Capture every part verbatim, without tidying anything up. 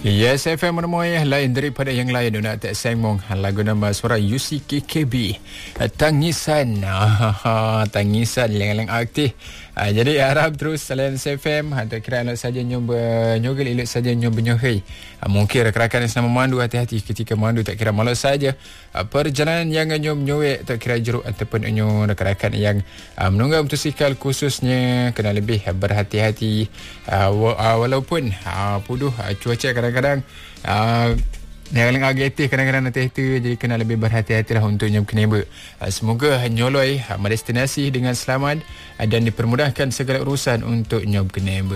Yes, F M menemui lain daripada yang lain. Nak tak sengmong lagu nama suara U C K K B Tangisan. Tangisan yang aktif. Uh, jadi harap terus selain S F M tak kira elok saja nyoba nyogel elok saja nyoba nyohei. Uh, mungkin rakan-rakan yang sedang memandu, hati-hati ketika memandu, tak kira malas saja. Uh, perjalanan yang nyob nyowek tak kira jeruk ataupun nyob rakan-rakan yang uh, menunggang motosikal khususnya kena lebih uh, berhati-hati. Uh, walaupun uh, puduh uh, cuaca kadang-kadang uh, yang agresif kadang-kadang nanti itu, jadi kena lebih berhati-hatilah untuk nyob keneba. Semoga nyoloi destinasi dengan selamat dan dipermudahkan segala urusan untuk nyob keneba.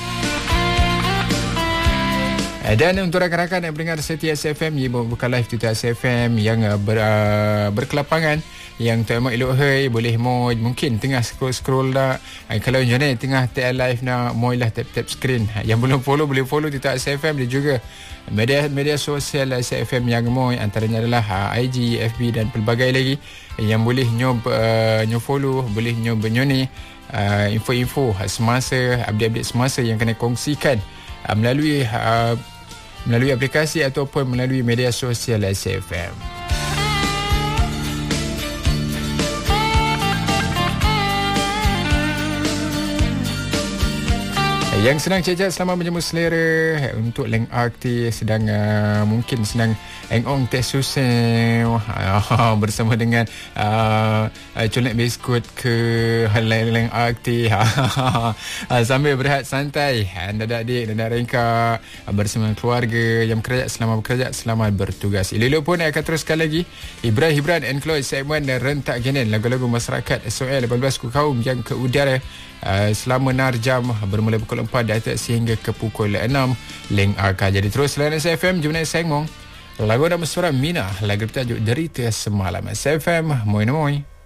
Dan untuk rakan-rakan yang mendengar setia S F M, ia bukan live Twitter S F M yang ber, uh, berkelapangan, yang tak amat elok hai, boleh mo mungkin tengah scroll-scroll dah. Uh, kalau macam ni tengah tap live nak mo lah tap-tap screen. Yang belum follow boleh follow Twitter S F M dan juga media media sosial S F M yang mo, antaranya adalah uh, I G, F B dan pelbagai lagi yang boleh nyob uh, nyob follow, boleh nyob nyoni uh, info-info semasa, update-update semasa yang kena kongsikan uh, melalui uh, melalui aplikasi ataupun melalui media sosial S F M. Yang sedang cecah selamat menjemput selera untuk leng artis sedang uh, mungkin sedang engong teh susah uh, bersama dengan uh, uh, colek biskut ke leng artis uh, sambil berehat santai anda adik dan rengka uh, bersama keluarga yang bekerja, selamat bekerja, selamat bertugas. Elok pun akan teruskan lagi Ibrahim Hibran and Chloe segmen rentak genen lagu-lagu masyarakat S O L lapan belas kaum yang ke udara Uh, selama enam jam bermula pukul empat datang sehingga ke pukul enam link akan jadi terus selain S F M. Jom naik sengmong lagu nama suara Mina, lagu bertajuk Derita Semalam. S F M moi moi.